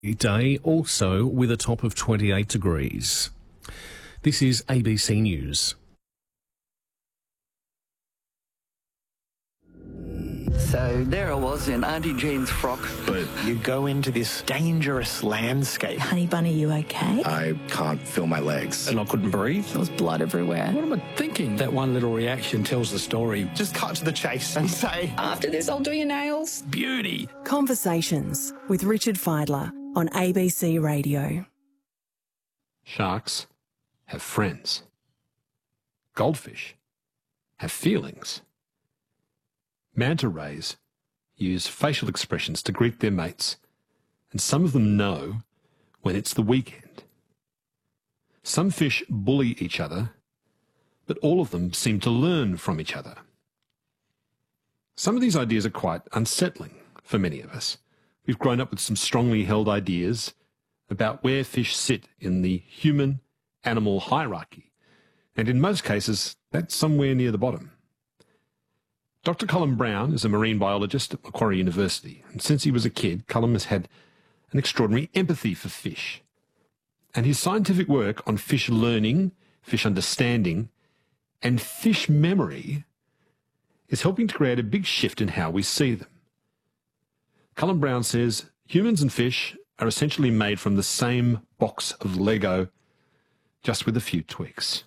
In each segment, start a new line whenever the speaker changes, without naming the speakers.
Day, also with a top of 28 degrees. This is ABC News.
So there I was in Auntie Jean's frock.
But you go into this dangerous landscape.
Honey Bunny, you okay?
I can't feel my legs.
And I couldn't breathe.
There was blood everywhere.
What am I thinking? That one little reaction tells the story.
Just cut to the chase and say,
After this, I'll do your nails.
Beauty.
Conversations with Richard Fidler on ABC Radio.
Sharks have friends. Goldfish have feelings. Manta rays use facial expressions to greet their mates, and some of them know when it's the weekend. Some fish bully each other, but all of them seem to learn from each other. Some of these ideas are quite unsettling for many of us. We've grown up with some strongly held ideas about where fish sit in the human-animal hierarchy, and in most cases, that's somewhere near the bottom. Dr. Colin Brown is a marine biologist at Macquarie University, and since he was a kid, Colin has had an extraordinary empathy for fish. And his scientific work on fish learning, fish understanding, and fish memory is helping to create a big shift in how we see them. Colin Brown says humans and fish are essentially made from the same box of Lego, just with a few tweaks.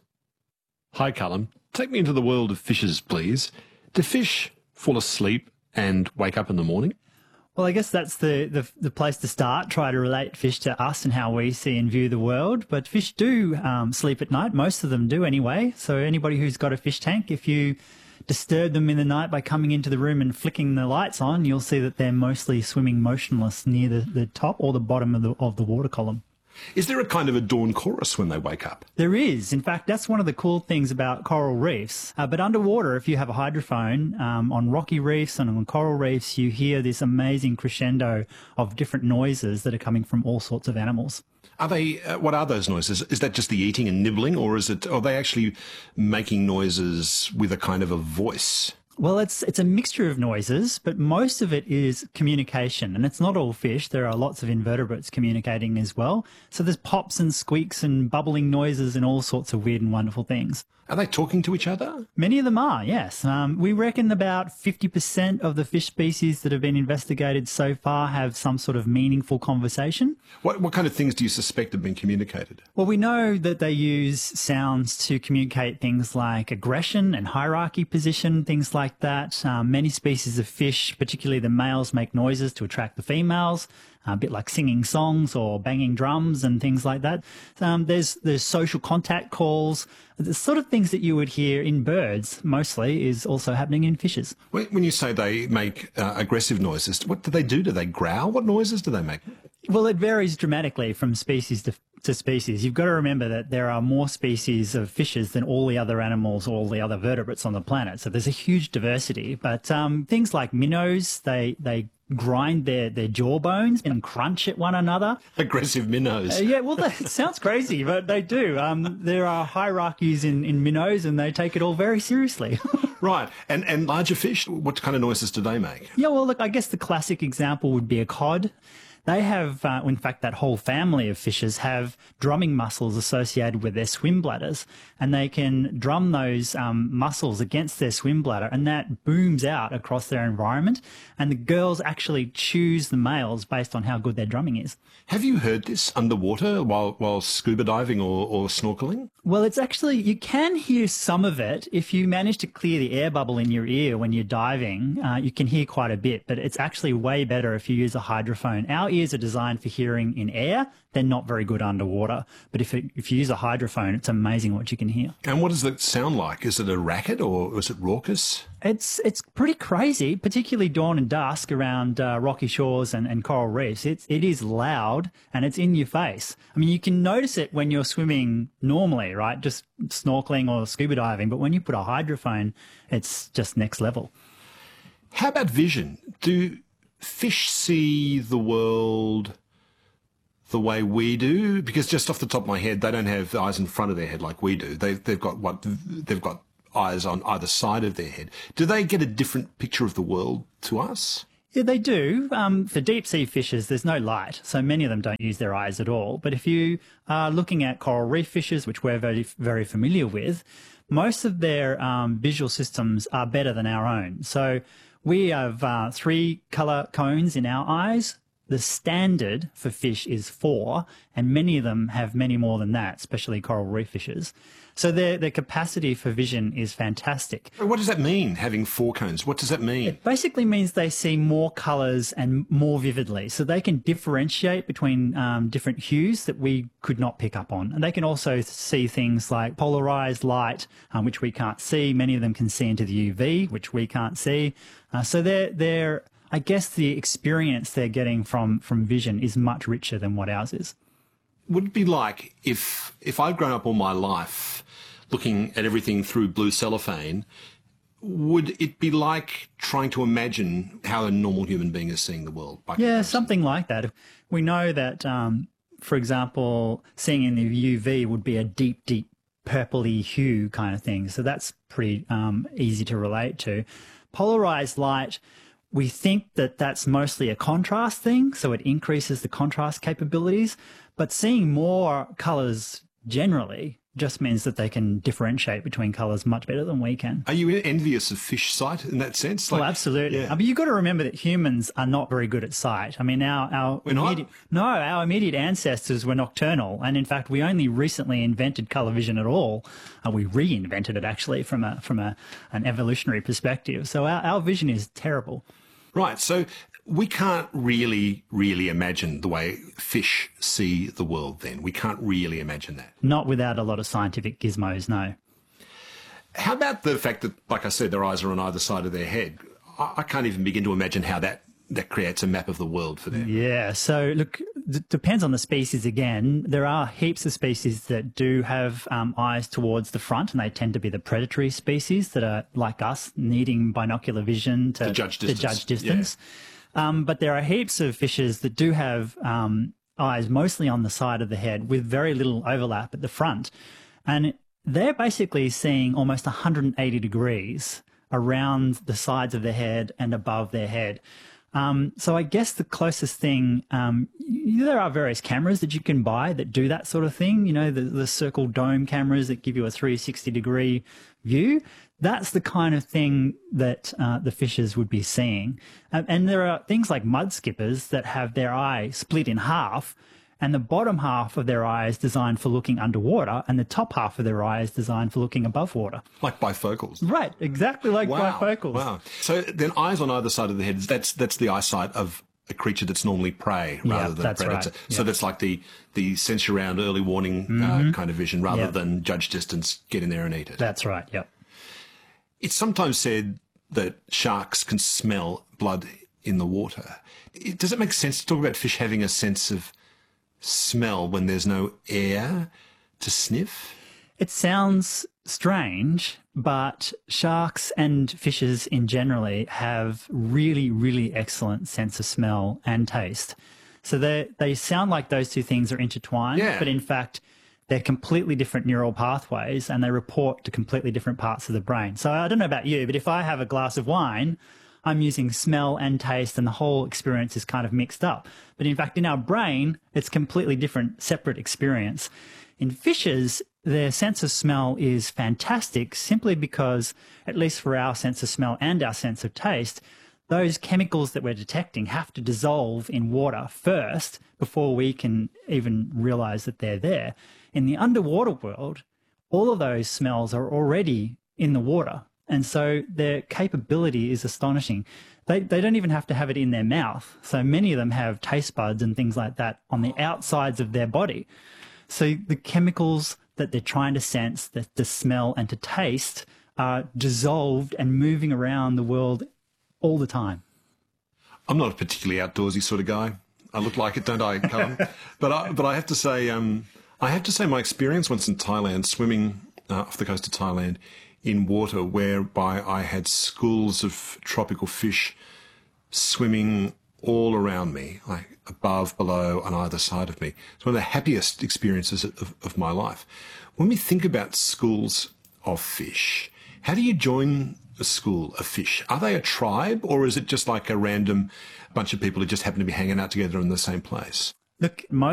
Hi, Colin. Take me into the world of fishes, please. Do fish fall asleep and wake up in the morning?
Well, I guess that's the place to start, try to relate fish to us and how we see and view the world. But fish do sleep at night. Most of them do anyway. So anybody who's got a fish tank, if you disturb them in the night by coming into the room and flicking the lights on, you'll see that they're mostly swimming motionless near the top or the bottom of the water column.
Is there a kind of a dawn chorus when they wake up?
There is. In fact, that's one of the cool things about coral reefs. But underwater, if you have a hydrophone, on rocky reefs and on coral reefs, you hear this amazing crescendo of different noises that are coming from all sorts of animals.
Are they? What are those noises? Is that just the eating and nibbling, or are they actually making noises with a kind of a voice?
Well, it's a mixture of noises, but most of it is communication. And it's not all fish. There are lots of invertebrates communicating as well. So there's pops and squeaks and bubbling noises and all sorts of weird and wonderful things.
Are they talking to each other?
Many of them are, yes. We reckon about 50% of the fish species that have been investigated so far have some sort of meaningful conversation.
What kind of things do you suspect have been communicated?
Well, we know that they use sounds to communicate things like aggression and hierarchy position, things like that. Many species of fish, particularly the males, make noises to attract the females, a bit like singing songs or banging drums and things like that. There's social contact calls. The sort of things that you would hear in birds mostly is also happening in fishes.
When you say they make aggressive noises, what do they do? Do they growl? What noises do they make?
Well, it varies dramatically from species to species. You've got to remember that there are more species of fishes than all the other animals, all the other vertebrates on the planet. So there's a huge diversity. But things like minnows, they grind their jawbones and crunch at one another.
Aggressive minnows.
Yeah, well, that sounds crazy, but they do. There are hierarchies in minnows, and they take it all very seriously.
Right. And larger fish, what kind of noises do they make?
Yeah, well, look, I guess the classic example would be a cod. They have, in fact, that whole family of fishes have drumming muscles associated with their swim bladders, and they can drum those muscles against their swim bladder, and that booms out across their environment, and the girls actually choose the males based on how good their drumming is.
Have you heard this underwater while scuba diving or snorkeling?
Well, it's actually, you can hear some of it. If you manage to clear the air bubble in your ear when you're diving, you can hear quite a bit, but it's actually way better if you use a hydrophone. Our ears are designed for hearing in air. They're not very good underwater. But if you use a hydrophone, it's amazing what you can hear.
And what does it sound like? Is it a racket or is it raucous?
It's pretty crazy, particularly dawn and dusk around rocky shores and coral reefs. It is loud and it's in your face. I mean, you can notice it when you're swimming normally, right? Just snorkeling or scuba diving. But when you put a hydrophone, it's just next level.
How about vision? Do fish see the world the way we do? Because just off the top of my head, they don't have eyes in front of their head like we do. They've got eyes on either side of their head. Do they get a different picture of the world to us?
Yeah, they do. For deep sea fishes, there's no light, so many of them don't use their eyes at all. But if you are looking at coral reef fishes, which we're very, very familiar with, most of their visual systems are better than our own. So we have 3 colour cones in our eyes. The standard for fish is 4, and many of them have many more than that, especially coral reef fishes. So their capacity for vision is fantastic.
What does that mean, having 4 cones? What does that mean?
It basically means they see more colours and more vividly. So they can differentiate between different hues that we could not pick up on. And they can also see things like polarised light, which we can't see. Many of them can see into the UV, which we can't see. So they're I guess the experience they're getting from vision is much richer than what ours is.
Would it be like if I'd grown up all my life looking at everything through blue cellophane, would it be like trying to imagine how a normal human being is seeing the world?
Yeah, something like that. We know that, for example, seeing in the UV would be a deep, deep purpley hue kind of thing. So that's pretty easy to relate to. Polarized light, we think that that's mostly a contrast thing, so it increases the contrast capabilities. But seeing more colours generally just means that they can differentiate between colours much better than we can.
Are you envious of fish sight in that sense?
Well, absolutely. Yeah. I mean, you've got to remember that humans are not very good at sight. I mean, our immediate ancestors were nocturnal, and in fact, we only recently invented colour vision at all. We reinvented it actually from an evolutionary perspective. So our vision is terrible.
Right. So we can't really imagine the way fish see the world then. We can't really imagine that.
Not without a lot of scientific gizmos, no.
How about the fact that, like I said, their eyes are on either side of their head? I can't even begin to imagine how that creates a map of the world for them.
Yeah, so look, it depends on the species again. There are heaps of species that do have eyes towards the front, and they tend to be the predatory species that are, like us, needing binocular vision to judge distance. Yeah. But there are heaps of fishes that do have eyes mostly on the side of the head with very little overlap at the front. And they're basically seeing almost 180 degrees around the sides of their head and above their head. So I guess the closest thing, there are various cameras that you can buy that do that sort of thing. You know, the circle dome cameras that give you a 360-degree view. That's the kind of thing that the fishes would be seeing. And there are things like mud skippers that have their eye split in half, and the bottom half of their eye is designed for looking underwater, and the top half of their eye is designed for looking above water.
Like bifocals.
Right, exactly like bifocals.
Wow. So then eyes on either side of the head, that's the eyesight of a creature that's normally prey rather than a predator. Right. So that's like the sense around early warning kind of vision rather than judge distance, get in there and eat it.
That's right, yep.
It's sometimes said that sharks can smell blood in the water. Does it make sense to talk about fish having a sense of smell when there's no air to sniff?
It sounds strange, but sharks and fishes in generally have really, really excellent sense of smell and taste. So they sound like those two things are intertwined, but in fact, they're completely different neural pathways and they report to completely different parts of the brain. So I don't know about you, but if I have a glass of wine, I'm using smell and taste and the whole experience is kind of mixed up. But in fact, in our brain, it's completely different, separate experience. In fishes, their sense of smell is fantastic simply because, at least for our sense of smell and our sense of taste, those chemicals that we're detecting have to dissolve in water first before we can even realize that they're there. In the underwater world, all of those smells are already in the water. And so their capability is astonishing. They don't even have to have it in their mouth. So many of them have taste buds and things like that on the outsides of their body. So the chemicals that they're trying to sense, to smell and to taste, are dissolved and moving around the world all the time.
I'm not a particularly outdoorsy sort of guy. I look like it, don't I, Callum? But I have to say, my experience once in Thailand, swimming off the coast of Thailand, in water whereby I had schools of tropical fish swimming all around me, like above, below, on either side of me. It's one of the happiest experiences of my life. When we think about schools of fish, how do you join a school of fish? Are they a tribe, or is it just like a random bunch of people who just happen to be hanging out together in the same place?
Look, most